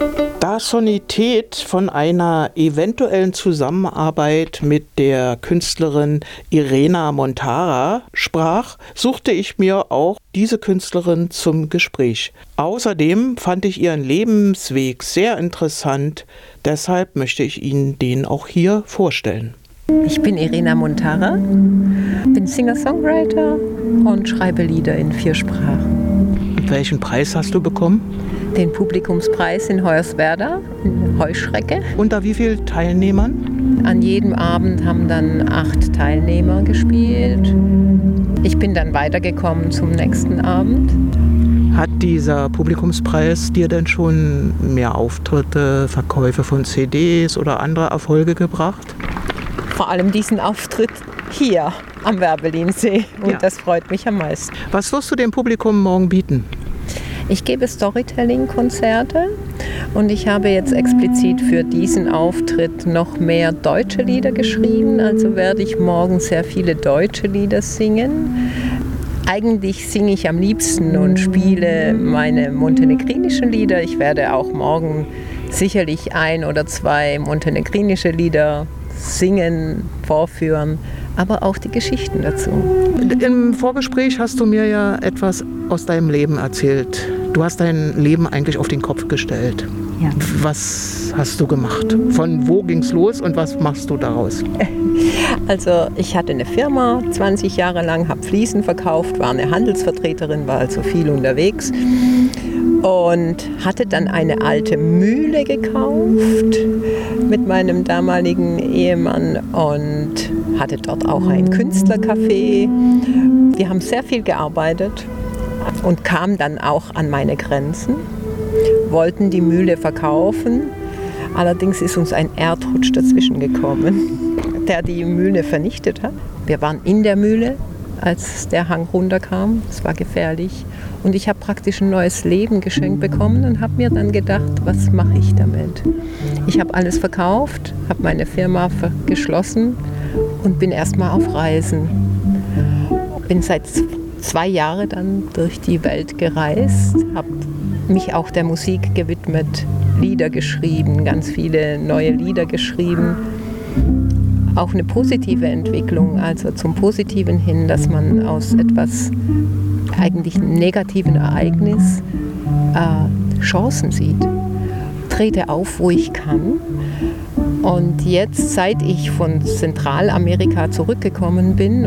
Da Sonität von einer eventuellen Zusammenarbeit mit der Künstlerin Irena Montara sprach, suchte ich mir auch diese Künstlerin zum Gespräch. Außerdem fand ich ihren Lebensweg sehr interessant, deshalb möchte ich Ihnen den auch hier vorstellen. Ich bin Irena Montara, bin Singer-Songwriter und schreibe Lieder in 4 Sprachen. Und welchen Preis hast du bekommen? Den Publikumspreis in Hoyerswerda, in Heuschrecke. Unter wie vielen Teilnehmern? An jedem Abend haben dann 8 Teilnehmer gespielt. Ich bin dann weitergekommen zum nächsten Abend. Hat dieser Publikumspreis dir denn schon mehr Auftritte, Verkäufe von CDs oder andere Erfolge gebracht? Vor allem diesen Auftritt hier am Werbellinsee und das freut mich am meisten. Was wirst du dem Publikum morgen bieten? Ich gebe Storytelling-Konzerte und ich habe jetzt explizit für diesen Auftritt noch mehr deutsche Lieder geschrieben. Also werde ich morgen sehr viele deutsche Lieder singen. Eigentlich singe ich am liebsten und spiele meine montenegrinischen Lieder. Ich werde auch morgen sicherlich 1 oder 2 montenegrinische Lieder singen, vorführen, aber auch die Geschichten dazu. Im Vorgespräch hast du mir ja etwas aus deinem Leben erzählt. Du hast dein Leben eigentlich auf den Kopf gestellt. Ja. Was hast du gemacht? Von wo ging's los und was machst du daraus? Also ich hatte eine Firma, 20 Jahre lang, habe Fliesen verkauft, war eine Handelsvertreterin, war also viel unterwegs und hatte dann eine alte Mühle gekauft mit meinem damaligen Ehemann und hatte dort auch ein Künstlercafé. Wir haben sehr viel gearbeitet und kamen dann auch an meine Grenzen, wollten die Mühle verkaufen. Allerdings ist uns ein Erdrutsch dazwischen gekommen, der die Mühle vernichtet hat. Wir waren in der Mühle, als der Hang runterkam. Es war gefährlich. Und ich habe praktisch ein neues Leben geschenkt bekommen und habe mir dann gedacht, was mache ich damit? Ich habe alles verkauft, habe meine Firma geschlossen und bin erstmal auf Reisen. Bin seit 2 Jahren dann durch die Welt gereist, habe mich auch der Musik gewidmet, Lieder geschrieben, ganz viele neue Lieder geschrieben. Auch eine positive Entwicklung, also zum Positiven hin, dass man aus etwas eigentlich negativen Ereignis Chancen sieht. Trete auf, wo ich kann. Und jetzt, seit ich von Zentralamerika zurückgekommen bin